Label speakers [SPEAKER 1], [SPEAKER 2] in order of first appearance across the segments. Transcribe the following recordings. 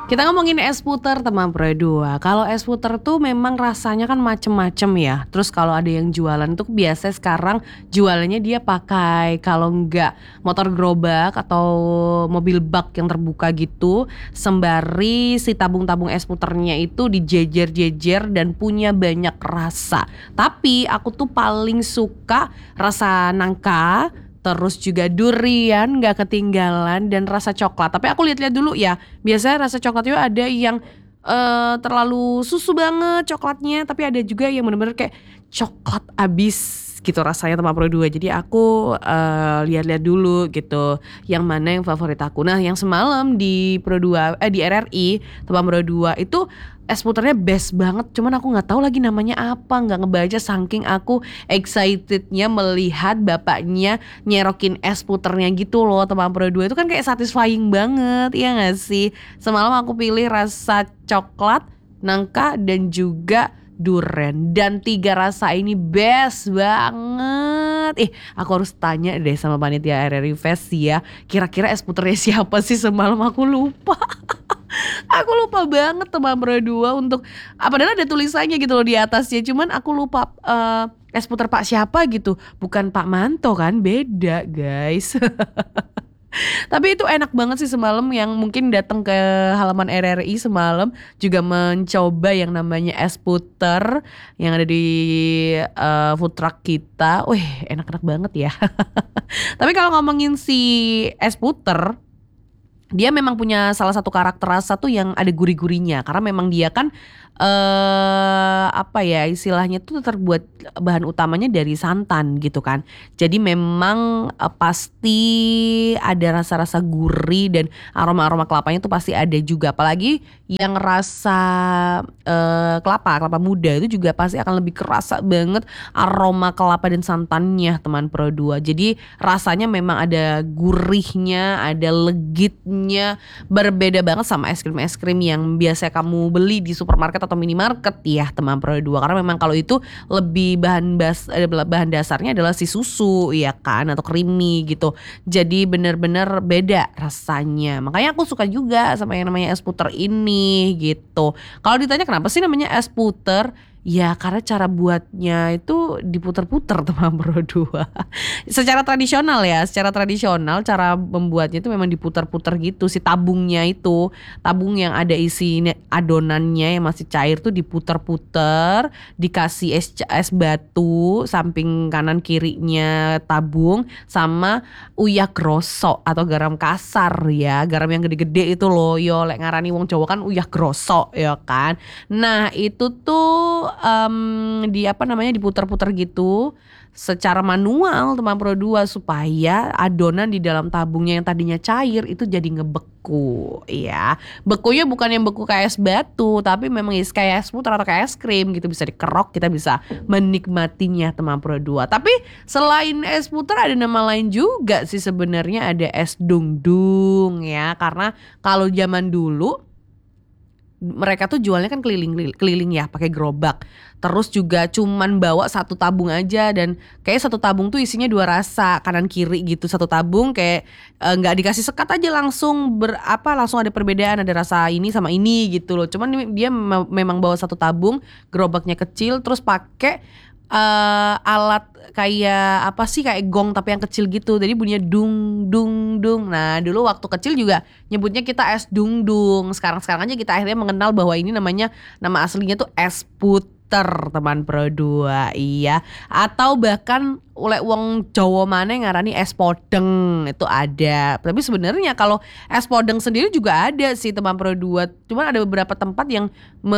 [SPEAKER 1] Kita ngomongin es puter teman Pro 2. Kalau es puter tuh memang rasanya kan macem-macem ya. Terus kalau ada yang jualan tuh biasa sekarang jualannya dia pakai kalau enggak motor gerobak atau mobil bak yang terbuka gitu. Sembari si tabung-tabung es puternya itu dijejer-jejer dan punya banyak rasa. Tapi aku tuh paling suka rasa nangka. Terus juga durian gak ketinggalan dan rasa coklat. Tapi aku lihat-lihat dulu ya. Biasanya rasa coklat itu ada yang terlalu susu banget coklatnya. Tapi ada juga yang bener-bener kayak coklat abis gitu rasanya teman Pro 2. Jadi aku lihat-lihat dulu gitu. Yang mana yang favorit aku. Nah yang semalam di Pro 2 di RRI teman Pro 2 itu es puternya best banget, cuman aku nggak tahu lagi namanya apa, nggak ngebaca saking aku excitednya melihat bapaknya nyerokin es puternya gitu loh teman Pro 2 itu kan kayak satisfying banget, ya nggak sih? Semalam aku pilih rasa coklat, nangka dan juga durian dan 3 rasa ini best banget. Aku harus tanya deh sama panitia RRI Fest ya, kira-kira es puternya siapa sih semalam aku lupa. Aku lupa banget teman Pro 2 untuk padahal ada tulisannya gitu loh di atasnya. Cuman aku lupa es puter Pak siapa gitu. Bukan Pak Manto kan, beda guys. Tapi itu enak banget sih semalam yang mungkin datang ke halaman RRI semalam juga mencoba yang namanya es puter yang ada di food truck kita. Wih, enak-enak banget ya. Tapi kalau ngomongin si es puter, dia memang punya salah satu karakter rasa tuh yang ada gurih-gurihnya karena memang dia kan apa ya istilahnya tuh terbuat bahan utamanya dari santan gitu kan. Jadi memang pasti ada rasa-rasa gurih dan aroma-aroma kelapanya tuh pasti ada juga. Apalagi yang rasa kelapa muda itu juga pasti akan lebih kerasa banget aroma kelapa dan santannya teman Pro 2. Jadi rasanya memang ada gurihnya, ada legitnya, berbeda banget sama es krim yang biasa kamu beli di supermarket atau minimarket ya teman Pro 2. Karena memang kalau itu lebih bahan dasarnya adalah si susu ya kan atau creamy gitu. Jadi bener-bener beda rasanya. Makanya aku suka juga sama yang namanya es puter ini gitu. Kalau ditanya kenapa sih namanya es puter? Ya karena cara buatnya itu diputer-puter teman Pro 2. Secara tradisional ya, secara tradisional cara membuatnya itu memang diputer-puter gitu. Si tabungnya itu, tabung yang ada isi adonannya yang masih cair tuh diputer-puter, dikasih es batu samping kanan kirinya tabung sama uyak grosso atau garam kasar ya. Garam yang gede-gede itu loh, yo lek ngarani wong Jawa kan uyak grosso ya kan. Nah, itu tuh diputer-puter gitu secara manual teman Pro 2 supaya adonan di dalam tabungnya yang tadinya cair itu jadi ngebeku ya. Bekunya bukan yang beku kayak es batu tapi memang kayak es puter atau kayak es krim gitu, bisa dikerok, kita bisa menikmatinya teman Pro 2. Tapi selain es puter ada nama lain juga sih sebenarnya, ada es dung-dung ya. Karena kalau zaman dulu mereka tuh jualnya kan keliling ya pakai gerobak. Terus juga cuman bawa satu tabung aja dan kayak satu tabung tuh isinya 2 rasa kanan kiri gitu. Satu tabung kayak nggak dikasih sekat aja langsung langsung ada perbedaan, ada rasa ini sama ini gitu loh. Cuman dia memang bawa satu tabung, gerobaknya kecil terus pakai alat kayak kayak gong tapi yang kecil gitu, jadi bunyinya dung dung dung. Nah dulu waktu kecil juga nyebutnya kita es dung dung. Sekarang aja kita akhirnya mengenal bahwa ini nama aslinya tuh es puter teman Pro 2 iya. Atau bahkan oleh wong Jawa mana ngarani es podeng itu ada. Tapi sebenarnya kalau es podeng sendiri juga ada sih teman Pro 2. Cuman ada beberapa tempat yang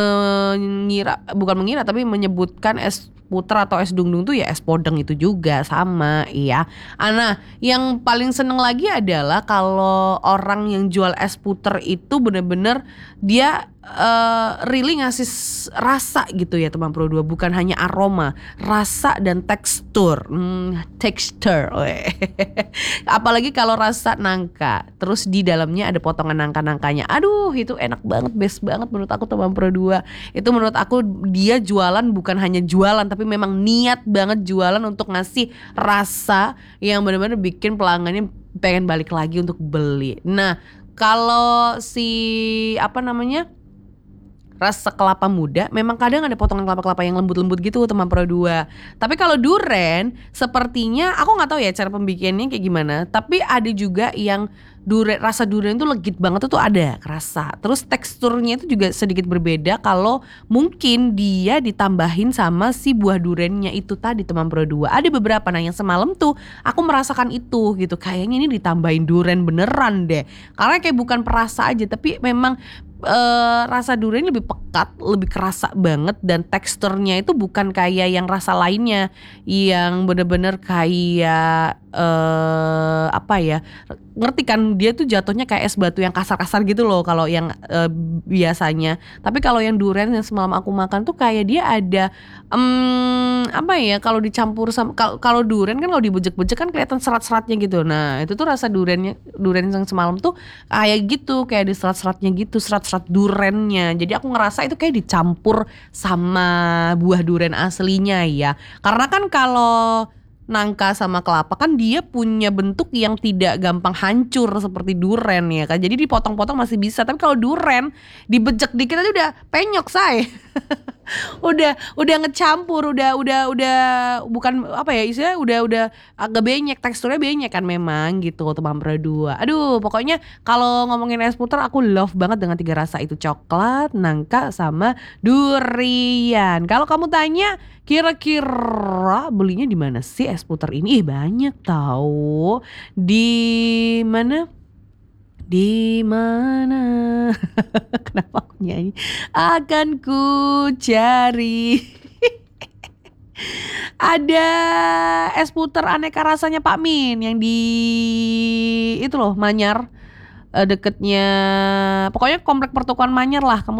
[SPEAKER 1] tapi menyebutkan es puter atau es dung-dung tuh ya es podeng itu juga sama iya. Nah yang paling seneng lagi adalah kalau orang yang jual es puter itu bener-bener dia really ngasih rasa gitu ya teman Pro 2, bukan hanya aroma, rasa dan tekstur. Apalagi kalau rasa nangka terus di dalamnya ada potongan nangka-nangkanya, aduh itu enak banget, best banget menurut aku teman Pro 2. Itu menurut aku dia jualan bukan hanya jualan tapi memang niat banget jualan untuk ngasih rasa yang benar-benar bikin pelanggannya pengen balik lagi untuk beli. Nah Kalau si apa namanya, rasa kelapa muda memang kadang ada potongan kelapa-kelapa yang lembut-lembut gitu teman Pro 2. Tapi kalau duren sepertinya aku nggak tahu ya cara pembikinannya kayak gimana, tapi ada juga yang rasa duren itu legit banget tuh ada kerasa. Terus teksturnya itu juga sedikit berbeda kalau mungkin dia ditambahin sama si buah durennya itu tadi teman Pro 2. Ada beberapa yang semalam tuh aku merasakan itu gitu. Kayaknya ini ditambahin duren beneran deh. Karena kayak bukan perasa aja tapi memang rasa durian lebih pekat, lebih kerasa banget dan teksturnya itu bukan kayak yang rasa lainnya yang bener-bener kayak apa ya, ngerti kan dia tuh jatuhnya kayak es batu yang kasar-kasar gitu loh kalau yang biasanya. Tapi kalau yang durian yang semalam aku makan tuh kayak dia ada apa ya, kalau dicampur sama kalau durian kan kalau dibejek-bejek kan kelihatan serat-seratnya gitu. Nah itu tuh rasa durian yang semalam tuh kayak gitu, kayak ada serat-seratnya gitu, serat-serat durennya. Jadi aku ngerasa itu kayak dicampur sama buah duren aslinya ya. Karena kan kalau nangka sama kelapa kan dia punya bentuk yang tidak gampang hancur seperti duren ya kan. Jadi dipotong-potong masih bisa. Tapi kalau duren dibejek dikit aja udah penyok say. udah ngecampur, udah bukan apa ya istilahnya udah agak benyek, teksturnya benyek kan memang gitu teman Pro 2. Aduh pokoknya kalau ngomongin es puter aku love banget dengan 3 rasa itu, coklat, nangka sama durian. Kalau kamu tanya kira-kira belinya di mana sih es puter ini? Banyak tahu. Di mana? Di mana? Kenapa aku nyanyi? Akan ku cari. Ada es puter aneka rasanya Pak Min yang di itu loh Manyar, deketnya pokoknya komplek pertokoan Manyar lah. Kamu